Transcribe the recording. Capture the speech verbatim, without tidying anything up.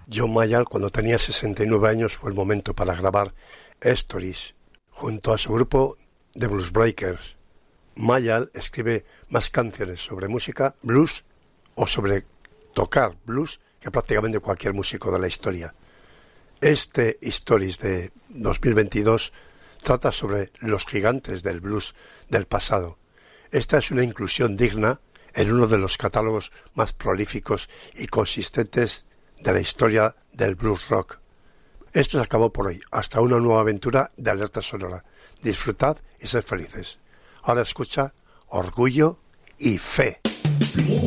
John Mayall, cuando tenía sesenta y nueve años, fue el momento para grabar Stories, junto a su grupo The Blues Breakers. Mayall escribe más canciones sobre música blues o sobre tocar blues que prácticamente cualquier músico de la historia. Este Stories de dos mil veintidós trata sobre los gigantes del blues del pasado. Esta es una inclusión digna en uno de los catálogos más prolíficos y consistentes de la historia del blues rock. Esto se acabó por hoy. Hasta una nueva aventura de Alerta Sonora. Disfrutad y sed felices. Ahora escucha Orgullo y Fe.